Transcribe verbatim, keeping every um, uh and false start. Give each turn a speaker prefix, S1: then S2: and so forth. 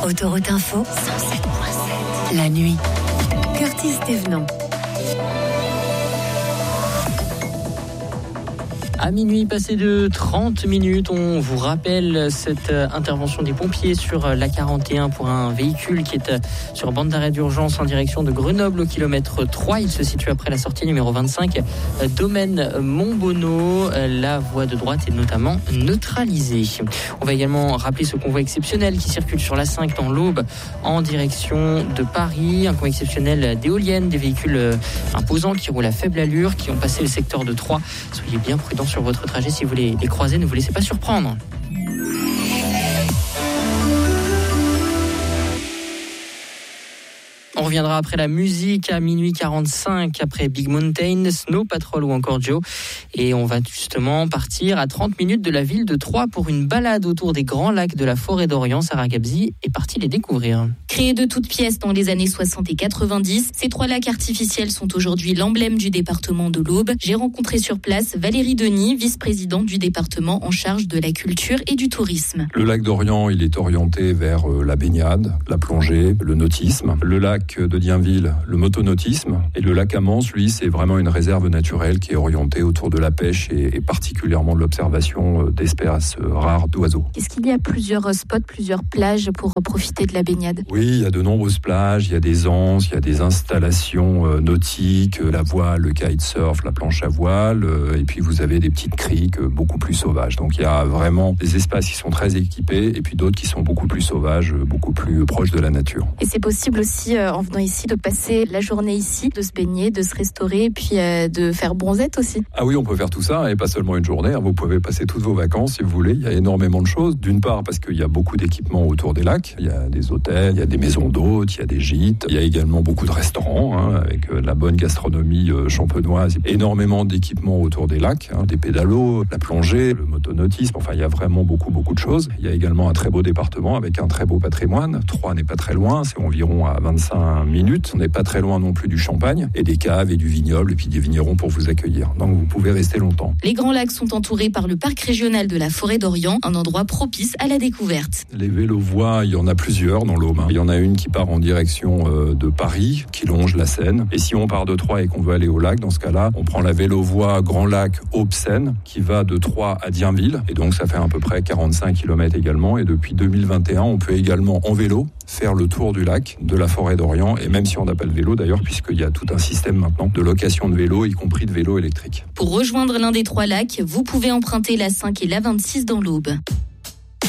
S1: Autoroute Info, cent sept virgule sept. La nuit. Curtis Thévenant.
S2: À minuit, passé de trente minutes, on vous rappelle cette intervention des pompiers sur l'A quarante et un pour un véhicule qui est sur bande d'arrêt d'urgence en direction de Grenoble au kilomètre trois. Il se situe après la sortie numéro vingt-cinq, domaine Montbonneau. La voie de droite est notamment neutralisée. On va également rappeler ce convoi exceptionnel qui circule sur l'A cinq dans l'Aube en direction de Paris. Un convoi exceptionnel d'éoliennes, des véhicules imposants qui roulent à faible allure, qui ont passé le secteur de Troyes. Soyez bien prudents sur votre trajet si vous les, les croisez, ne vous laissez pas surprendre. On reviendra après la musique à minuit quarante-cinq, après Big Mountain, Snow Patrol ou encore Joe. Et on va justement partir à trente minutes de la ville de Troyes pour une balade autour des grands lacs de la forêt d'Orient. Sarah Gabzi est partie les découvrir.
S3: Créés de toutes pièces dans les années soixante et quatre-vingt-dix, ces trois lacs artificiels sont aujourd'hui l'emblème du département de l'Aube. J'ai rencontré sur place Valérie Denis, vice-présidente du département en charge de la culture et du tourisme.
S4: Le lac d'Orient, il est orienté vers la baignade, la plongée, le nautisme. Le lac de Dienville, le motonautisme. Et le lac Amance, lui, c'est vraiment une réserve naturelle qui est orientée autour de la pêche et, et particulièrement de l'observation d'espèces rares d'oiseaux.
S3: Est-ce qu'il y a plusieurs spots, plusieurs plages pour profiter de la baignade ?
S4: Oui, il y a de nombreuses plages, il y a des anses, il y a des installations nautiques, la voile, le kitesurf, la planche à voile, et puis vous avez des petites criques beaucoup plus sauvages. Donc il y a vraiment des espaces qui sont très équipés et puis d'autres qui sont beaucoup plus sauvages, beaucoup plus proches de la nature.
S3: Et c'est possible aussi, euh, en venant ici, de passer la journée ici, de se baigner, de se restaurer et puis euh, de faire bronzette aussi.
S4: Ah oui, on peut faire tout ça et pas seulement une journée. Vous pouvez passer toutes vos vacances si vous voulez. Il y a énormément de choses. D'une part parce qu'il y a beaucoup d'équipements autour des lacs. Il y a des hôtels, il y a des maisons d'hôtes, il y a des gîtes. Il y a également beaucoup de restaurants hein, avec euh, de la bonne gastronomie euh, champenoise. Énormément d'équipements autour des lacs, hein, des pédalos, la plongée, le motonautisme. Enfin, il y a vraiment beaucoup, beaucoup de choses. Il y a également un très beau département avec un très beau patrimoine. Troyes n'est pas très loin, c'est environ à vingt-cinq minutes. On n'est pas très loin non plus du champagne et des caves et du vignoble et puis des vignerons pour vous accueillir. Donc vous pouvez rester longtemps.
S3: Les Grands Lacs sont entourés par le parc régional de la forêt d'Orient, un endroit propice à la découverte.
S4: Les vélo-voies, il y en a plusieurs dans l'Aube. Il y en a une qui part en direction de Paris, qui longe la Seine. Et si on part de Troyes et qu'on veut aller au lac, dans ce cas-là, on prend la vélo-voie Grand Lac Aube-Seine qui va de Troyes à Dienville. Et donc ça fait à peu près quarante-cinq kilomètres également. Et depuis deux mille vingt et un, on peut également en vélo faire le tour du lac, de la forêt d'Orient, et même si on n'a pas le vélo d'ailleurs, puisqu'il y a tout un système maintenant de location de vélos, y compris de vélos électriques.
S3: Pour rejoindre l'un des trois lacs, vous pouvez emprunter l'A cinq et l'A vingt-six dans l'Aube.